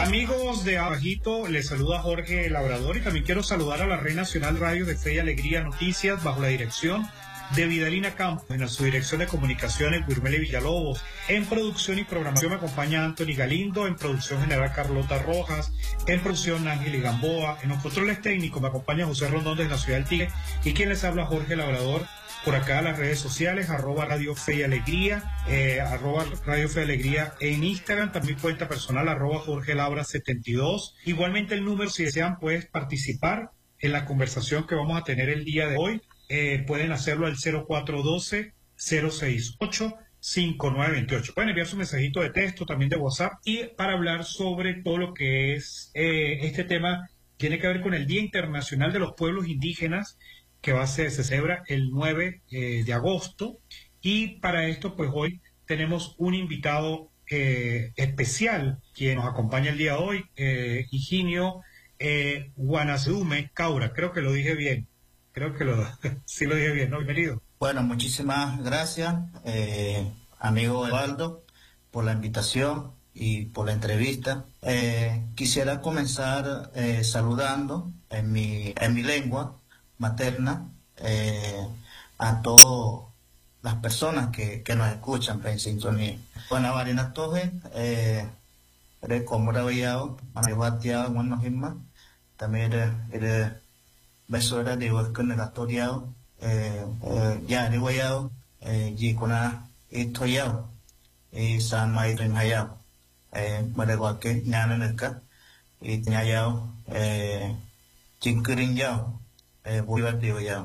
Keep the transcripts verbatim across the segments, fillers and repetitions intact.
Amigos de Abajito, les saluda Jorge Labrador y también quiero saludar a la Red Nacional Radio de Fe y Alegría Noticias bajo la dirección de Vidalina Campos, en su dirección de comunicaciones Guirmele Villalobos. En producción y programación me acompaña Anthony Galindo, en producción general Carlota Rojas, en producción Ángel Gamboa, en los controles técnicos me acompaña José Rondón desde la ciudad del Tigre y quien les habla Jorge Labrador. Por acá las redes sociales, arroba Radio Fe y Alegría, eh, arroba Radio Fe y Alegría en Instagram, también cuenta personal, arroba Jorge Labra setenta y dos. Igualmente el número, si desean, puedes participar en la conversación que vamos a tener el día de hoy. Eh, pueden hacerlo al cero cuatro uno dos, cero seis ocho, cinco nueve dos ocho. Pueden enviar su mensajito de texto, también de WhatsApp, y para hablar sobre todo lo que es eh, este tema, tiene que ver con el Día Internacional de los Pueblos Indígenas, que va a ser, se celebra el nueve eh, de agosto, y para esto pues hoy tenemos un invitado eh, especial quien nos acompaña el día de hoy, eh, Higinio eh, Guanazume Caura, creo que lo dije bien, creo que lo, sí lo dije bien, ¿no? Bienvenido. Bueno, muchísimas gracias, eh, amigo Evaldo, por la invitación y por la entrevista. Eh, quisiera comenzar eh, saludando en mi, en mi lengua materna eh, a todas las personas que, que nos escuchan en sintonía. Bueno, varina toje, eh, eres como era vallado, anabateado, bueno, misma, también eres, eres beso era de huesco negatoriado, eh, eh, ya de vallado, eh, y con a estoyado, y san maestro en hayado, eh, bueno, igual que ñana en el ca, y ñayado, eh, chinkirin yao. Eh, voy a decir ya,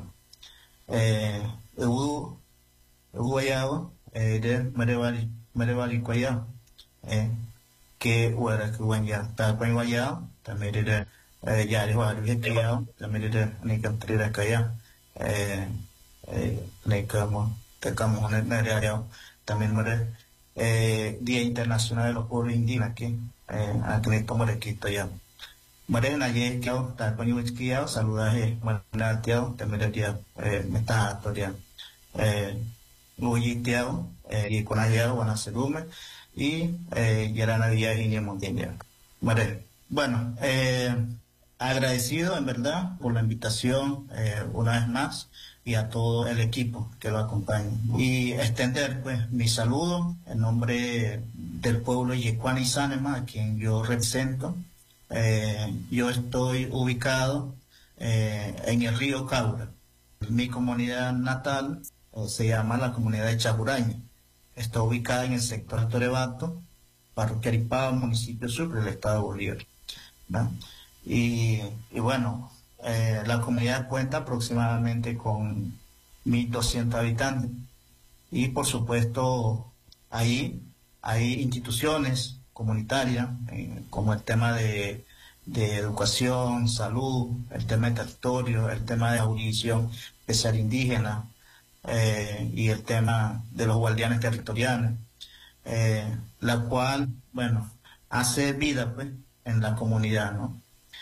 eh, eu, eu ya, eh, de merevali, merevali cuaya, eh, que hubiera que buen ya, tal cual vaya, también de, eh, ya de jugar de ya, también de ni que entre calla, eh, eh, ni como, te como en el área, también mere, eh, Día Internacional de los Pueblos Indígenas aquí, eh, aquí me tomo de quito ya. Marena ye kiao ta panyu kiao saludaje mana tiao también dia eh meta toria eh uyi tiao eh y con allá van a sedume y eh yarana dia y ni montaña. Mare, bueno, eh agradecido en verdad por la invitación eh una vez más y a todo el equipo que lo acompaña y extender pues mi saludo en nombre del pueblo Yecuana y Sanema a quien yo represento. Eh, yo estoy ubicado eh, en el río Caura. Mi comunidad natal eh, se llama la comunidad de Chapuraña. Está ubicada en el sector de Torebato, parroquia Aripao, municipio Sucre, del estado de Bolívar, ¿no? Y, y bueno, eh, la comunidad cuenta aproximadamente con mil doscientos habitantes. Y por supuesto, ahí hay instituciones comunitaria, eh, como el tema de, de educación, salud, el tema de territorio, el tema de audición especial indígena eh, y el tema de los guardianes territoriales, eh, la cual, bueno, hace vida pues en la comunidad, ¿no?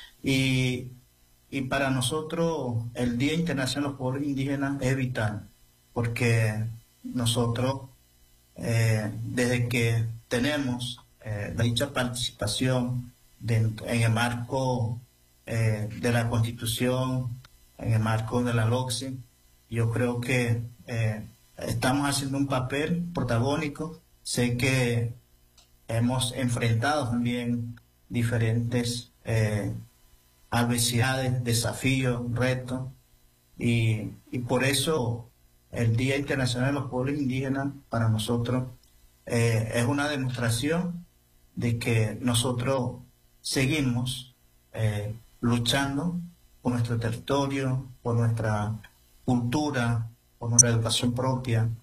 Y, y para nosotros el Día Internacional de los Pueblos Indígenas es vital, porque nosotros, eh, desde que tenemos Eh, dicha participación dentro, en el marco eh, de la Constitución, en el marco de la LOCSI, yo creo que eh, estamos haciendo un papel protagónico. Sé que hemos enfrentado también diferentes eh, adversidades, desafíos, retos, y, y por eso el Día Internacional de los Pueblos Indígenas para nosotros eh, es una demostración de que nosotros seguimos eh, luchando por nuestro territorio, por nuestra cultura, por nuestra educación propia,